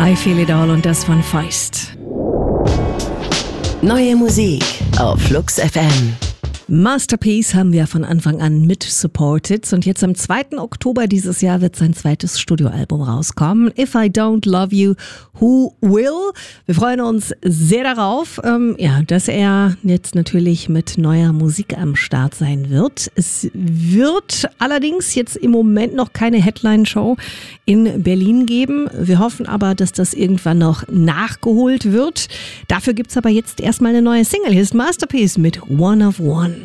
I Feel It All und das von Feist. Neue Musik auf Flux FM. Masterpiece haben wir von Anfang an mit supported und jetzt am 2. Oktober dieses Jahr wird sein zweites Studioalbum rauskommen. If I Don't Love You, Who Will? Wir freuen uns sehr darauf, dass er jetzt natürlich mit neuer Musik am Start sein wird. Es wird allerdings jetzt im Moment noch keine Headline-Show in Berlin geben. Wir hoffen aber, dass das irgendwann noch nachgeholt wird. Dafür gibt es aber jetzt erstmal eine neue Single. Hier ist Masterpiece mit One of One.